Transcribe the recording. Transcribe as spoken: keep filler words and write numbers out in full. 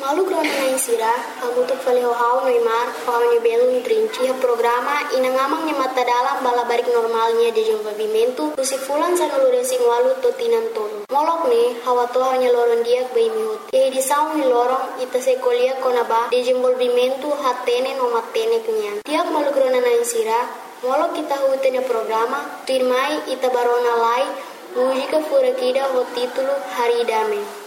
Malu krona na insira, hamutu fale hau Neymar, hau ni belo trinci ha programa inangamang ni mata dalam bala barik normalnya de desenvolvimento, usi fulan sa nulure sing walu totinan tolo. Molok ne, hawa to hanya loron diak bai mihut. Ye di saung ni lorong ita se kolia konaba de desenvolvimento hatene no matene kenyan. Tiak malu krona na insira, molok kita hutenya programa, tirmai ita barona lai, música furakida ho título Haridame.